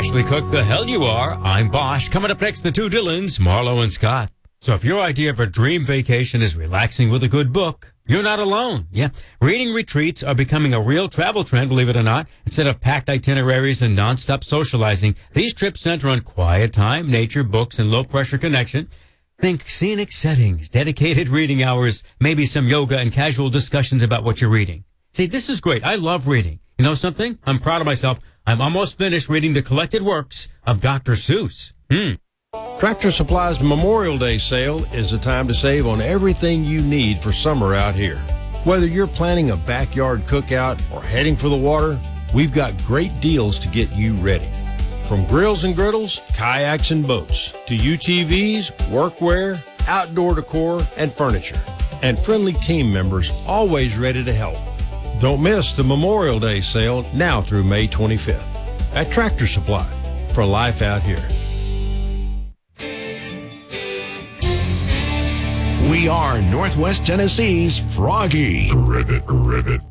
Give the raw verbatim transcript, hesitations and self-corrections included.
Ashley Cook, the hell you are. I'm Bosch. Coming up next, the two Dylans, Marlo and Scott. So if your idea of a dream vacation is relaxing with a good book, you're not alone. Yeah. Reading retreats are becoming a real travel trend, believe it or not. Instead of packed itineraries and nonstop socializing, these trips center on quiet time, nature, books, and low-pressure connection. Think scenic settings, dedicated reading hours, maybe some yoga and casual discussions about what you're reading. See, this is great. I love reading. You know something? I'm proud of myself. I'm almost finished reading the collected works of Doctor Seuss. Hmm. Tractor Supply's Memorial Day sale is the time to save on everything you need for summer out here. Whether you're planning a backyard cookout or heading for the water, we've got great deals to get you ready. From grills and griddles, kayaks and boats, to U T Vs, workwear, outdoor decor, and furniture. And friendly team members always ready to help. Don't miss the Memorial Day sale now through May twenty-fifth at Tractor Supply for life out here. We are Northwest Tennessee's Froggy. Ribbit, ribbit.